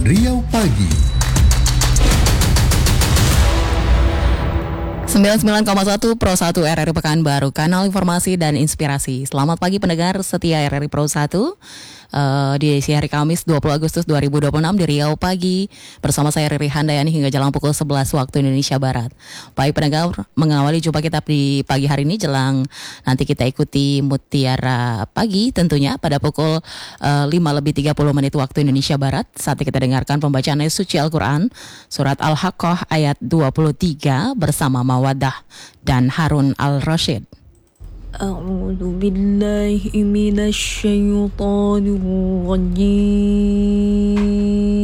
Riau Pagi. 99,1 Pro 1 RRI Pekanbaru, kanal informasi dan inspirasi. Selamat pagi pendengar setia RRI Pro 1. Di hari Kamis 20 Agustus 2026 di Riau Pagi bersama saya Riri Handayani hingga jelang pukul 11 waktu Indonesia Barat. Baik pendengar, mengawali jumpa kita di pagi hari ini jelang nanti kita ikuti Mutiara Pagi tentunya pada pukul 5:30 waktu Indonesia Barat. Saat kita dengarkan pembacaan ayat suci Al-Quran surat Al-Haqqah ayat 23 bersama Mawadah dan Harun Al-Rashid. أعوذ بالله من الشيطان الرجيم